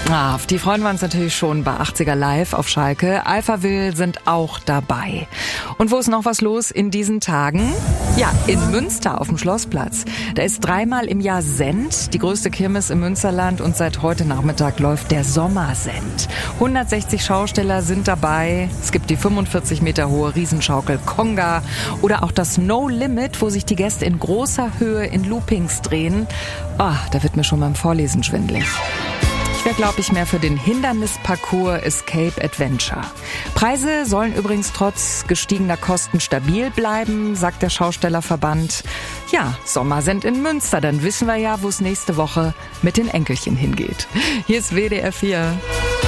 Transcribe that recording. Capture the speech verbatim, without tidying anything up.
Ah, auf die freuen wir uns natürlich schon bei achtziger Live auf Schalke. Alphaville sind auch dabei. Und wo ist noch was los in diesen Tagen? Ja, in Münster auf dem Schlossplatz. Da ist dreimal im Jahr Send, die größte Kirmes im Münsterland, und seit heute Nachmittag läuft der Sommersend. hundertsechzig Schausteller sind dabei. Es gibt die fünfundvierzig Meter hohe Riesenschaukel Konga oder auch das No Limit, wo sich die Gäste in großer Höhe in Loopings drehen. Ah, da wird mir schon beim Vorlesen schwindelig. Ich wäre, glaube ich, mehr für den Hindernisparcours Escape Adventure. Preise sollen übrigens trotz gestiegener Kosten stabil bleiben, sagt der Schaustellerverband. Ja, Sommersend in Münster, dann wissen wir ja, wo es nächste Woche mit den Enkelchen hingeht. Hier ist W D R vier.